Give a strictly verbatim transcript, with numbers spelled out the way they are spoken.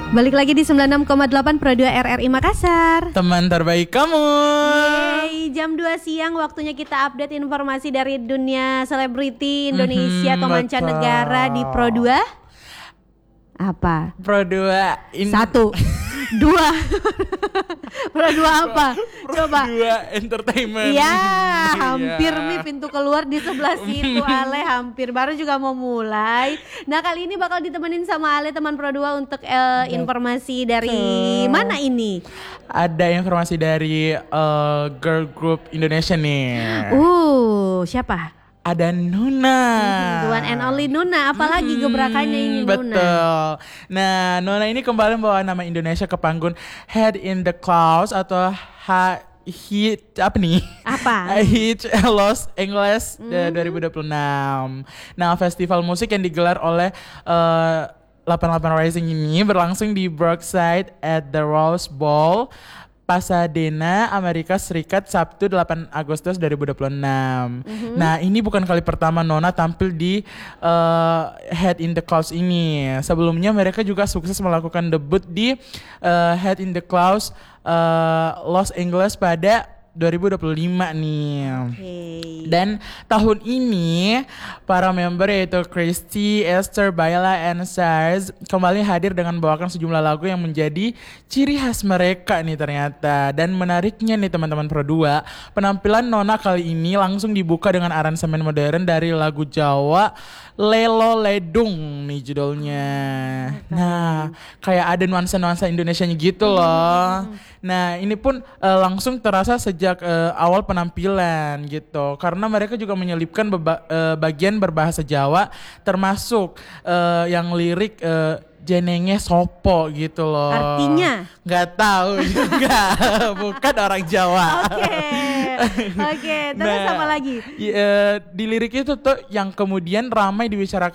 Balik lagi di sembilan puluh enam koma delapan Pro dua R R I Makassar. Teman terbaik kamu. Yeay, jam dua siang waktunya kita update informasi dari dunia selebriti Indonesia Mhm, atau mancanegara betul. di Pro dua. Apa? Pro dua in- Satu Dua Pro dua apa? Pro Coba. dua entertainment. Iya, hampir Iya. nih pintu keluar di sebelah situ Ale, hampir baru juga mau mulai. Nah kali ini bakal ditemenin sama Ale teman Pro dua untuk eh, informasi dari mana ini? Ada informasi dari eh, girl group Indonesia nih. Uh, siapa? Ada Nuna. The one and only Nuna, apalagi gebrakannya ini Nuna. Betul. Nah, Nuna ini kembali membawa nama Indonesia ke panggung Head in the Clouds atau H Hit apa nih? Apa? Hit Los Angeles mm. dua ribu dua puluh enam. Nah, festival musik yang digelar oleh uh, delapan puluh delapan Rising ini berlangsung di Brookside at the Rose Bowl, Pasadena, Amerika Serikat, Sabtu delapan Agustus dua ribu dua puluh enam. Mm-hmm. Nah, ini bukan kali pertama Nona tampil di uh, Head in the Clouds ini. Sebelumnya mereka juga sukses melakukan debut di uh, Head in the Clouds uh, Los Angeles pada dua ribu dua puluh lima nih. Okay. Dan tahun ini para member yaitu Christy, Esther, Bayla, and Sars kembali hadir dengan membawakan sejumlah lagu yang menjadi ciri khas mereka nih ternyata. Dan menariknya nih teman-teman Pro dua, penampilan Nona kali ini langsung dibuka dengan aransemen modern dari lagu Jawa Lelo Ledung nih judulnya. Nah, kayak ada nuansa-nuansa Indonesianya gitu loh. Nah, ini pun uh, langsung terasa sejak uh, awal penampilan gitu. Karena mereka juga menyelipkan beba- uh, bagian berbahasa Jawa termasuk uh, yang lirik uh, jenenge sopo gitu loh. Artinya? Nggak tahu juga. Bukan orang Jawa. Oke. Oke, terus Nah, apa lagi? i- uh, di lirik itu tuh yang kemudian ramai dibicarakan